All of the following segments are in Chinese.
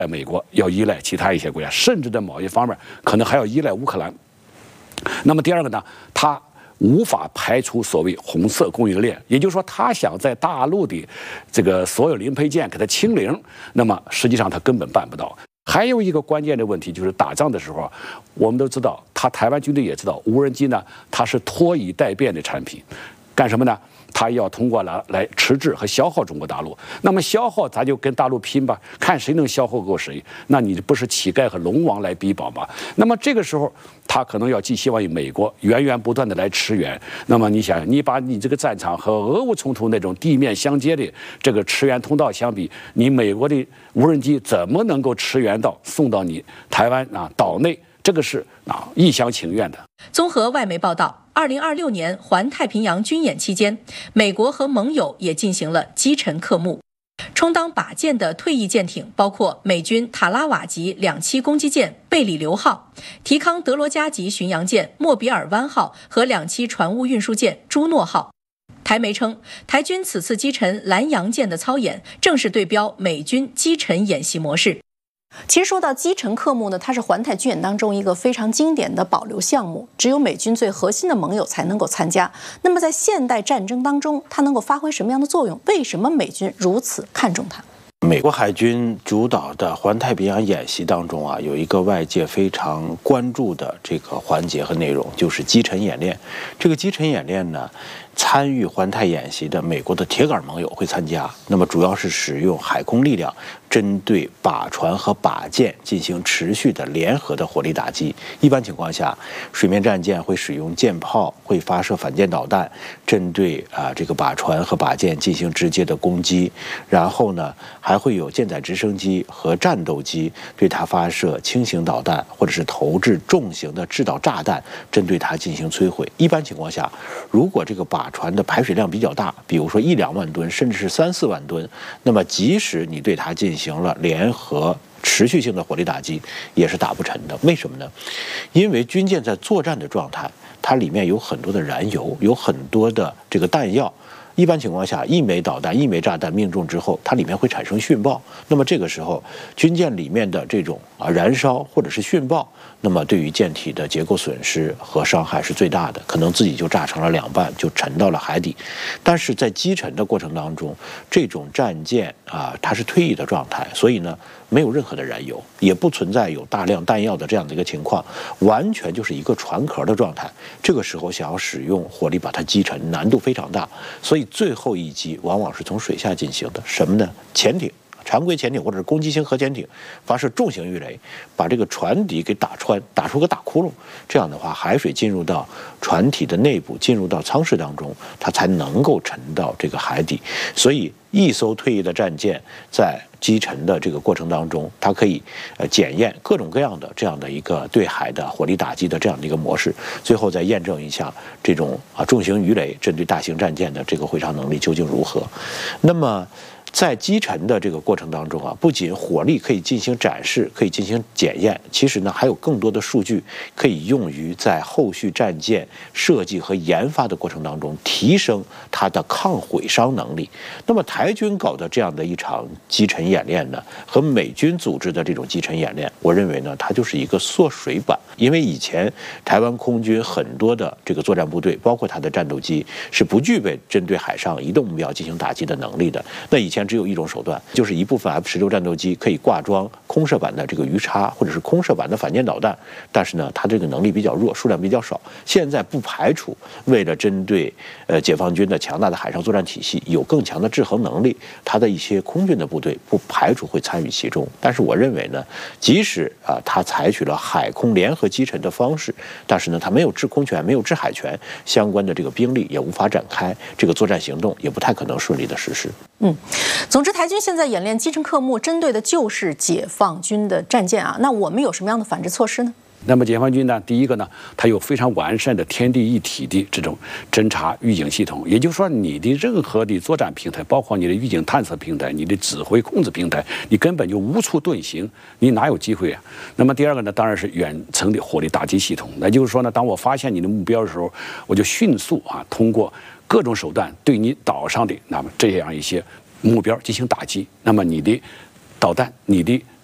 美国，要依赖其他一些国家，甚至在某一方面可能还要依赖乌克兰。那么第二个呢，它无法排除所谓红色供应链，也就是说，他想在大陆的这个所有零配件给它清零，那么实际上他根本办不到。还有一个关键的问题就是打仗的时候，我们都知道，台湾军队也知道，无人机呢它是拖以待变的产品，干什么呢？他要通过来迟滞和消耗中国大陆，那么消耗咱就跟大陆拼吧，看谁能消耗够谁。那你不是乞丐和龙王来比宝吗？那么这个时候，他可能要寄希望于美国源源不断的来驰援。那么你想，你把你这个战场和俄乌冲突那种地面相接的这个驰援通道相比，你美国的无人机怎么能够驰援到送到你台湾岛内？这个是一厢情愿的。 综合外媒报道，2026年环太平洋军演期间，美国和盟友也进行了击沉克木。充当靶舰的退役舰艇包括美军塔拉瓦级两栖攻击舰贝里流号、提康德罗加级巡洋舰莫比尔湾号和两栖船坞运输舰朱诺号。台媒称，台军此次击沉蓝洋舰的操演，正是对标美军击沉演习模式。 其实说到击沉克木呢，它是环太军演当中一个非常经典的保留项目，只有美军最核心的盟友才能够参加。那么在现代战争当中，它能够发挥什么样的作用？为什么美军如此看重它？ 美国海军主导的环太平洋演习当中有一个外界非常关注的这个环节和内容，就是击沉演练。这个击沉演练呢，参与环太演习的美国的铁杆盟友会参加，那么主要是使用海空力量针对靶船和靶舰进行持续的联合的火力打击。一般情况下，水面战舰会使用舰炮，会发射反舰导弹，针对这个靶船和靶舰进行直接的攻击。然后呢，还会有舰载直升机和战斗机对它发射轻型导弹，或者是投掷重型的制导炸弹，针对它进行摧毁。一般情况下，如果这个靶船的排水量比较大，比如说1-2万吨，甚至是3-4万吨，那么即使你对它进行了联合持续性的火力打击，也是打不沉的。为什么呢？因为军舰在作战的状态，它里面有很多的燃油，有很多的这个弹药。一般情况下，一枚导弹、一枚炸弹命中之后，它里面会产生殉爆。那么这个时候，军舰里面的这种燃烧或者是殉爆，那么对于舰体的结构损失和伤害是最大的，可能自己就炸成了2半，就沉到了海底。但是在击沉的过程当中，这种战舰它是退役的状态，所以呢，没有任何的燃油，也不存在有大量弹药的这样的一个情况，完全就是一个船壳的状态。这个时候想要使用火力把它击沉，难度非常大，所以最后一击往往是从水下进行的。什么呢？潜艇。常规潜艇或者是攻击型核潜艇发射重型鱼雷，把这个船底给打穿，打出个大窟窿。这样的话，海水进入到船体的内部，进入到舱室当中，它才能够沉到这个海底。所以，一艘退役的战舰在击沉的这个过程当中，它可以检验各种各样的这样的一个对海的火力打击的这样的一个模式，最后再验证一下这种重型鱼雷针对大型战舰的这个毁伤能力究竟如何。那么，在击沉的这个过程当中不仅火力可以进行展示，可以进行检验，其实呢还有更多的数据可以用于在后续战舰设计和研发的过程当中提升它的抗毁伤能力。那么台军搞的这样的一场击沉演练呢，和美军组织的这种击沉演练，我认为呢它就是一个缩水版。因为以前台湾空军很多的这个作战部队，包括它的战斗机，是不具备针对海上移动目标进行打击的能力的。那以前只有一种手段，就是一部分 F-16战斗机可以挂装空射版的这个鱼叉，或者是空射版的反舰导弹，但是呢，它这个能力比较弱，数量比较少。现在不排除为了针对解放军的强大的海上作战体系有更强的制衡能力，它的一些空军的部队不排除会参与其中。但是我认为呢，即使它采取了海空联合击沉的方式，但是呢，它没有制空权，没有制海权，相关的这个兵力也无法展开，这个作战行动也不太可能顺利的实施。 总之，台军现在演练击沉克木，针对的就是解放军的战舰那我们有什么样的反制措施呢？ 那么解放军呢，第一个呢，它有非常完善的天地一体的这种侦察预警系统，也就是说，你的任何的作战平台，包括你的预警探测平台、你的指挥控制平台，你根本就无处遁形，你哪有机会啊？那么第二个呢，当然是远程的火力打击系统，那就是说呢，当我发现你的目标的时候，我就迅速通过各种手段对你岛上的那么这样一些目标进行打击，那么你的导弹、你的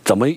怎么